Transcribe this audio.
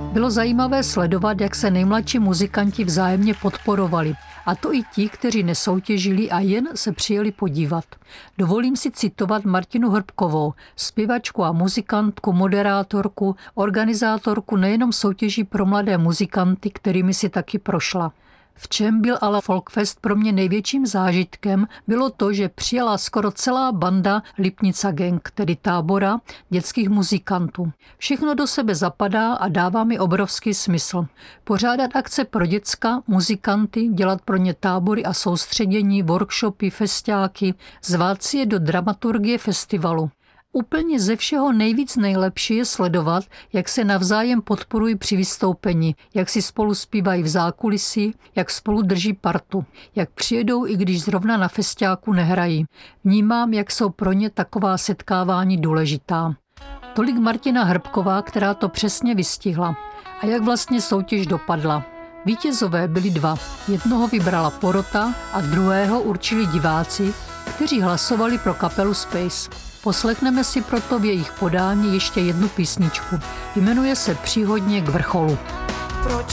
Bylo zajímavé sledovat, jak se nejmladší muzikanti vzájemně podporovali, a to i ti, kteří nesoutěžili a jen se přijeli podívat. Dovolím si citovat Martinu Hrbkovou, zpěvačku a muzikantku, moderátorku, organizátorku nejenom soutěží pro mladé muzikanty, kterými si taky prošla. V čem byl ale Folkfest pro mě největším zážitkem, bylo to, že přijela skoro celá banda Lipnica Gang, tedy tábora dětských muzikantů. Všechno do sebe zapadá a dává mi obrovský smysl. Pořádat akce pro děcka, muzikanty, dělat pro ně tábory a soustředění, workshopy, festiáky, zvát si je do dramaturgie festivalu. Úplně ze všeho nejvíc nejlepší je sledovat, jak se navzájem podporují při vystoupení, jak si spolu zpívají v zákulisí, jak spolu drží partu, jak přijedou, i když zrovna na festiáku nehrají. Vnímám, jak jsou pro ně taková setkávání důležitá. Tolik Martina Hrbková, která to přesně vystihla. A jak vlastně soutěž dopadla? Vítězové byli dva. Jednoho vybrala porota a druhého určili diváci, kteří hlasovali pro kapelu Space. Poslechneme si proto v jejich podání ještě jednu písničku. Jmenuje se Příhodně k vrcholu.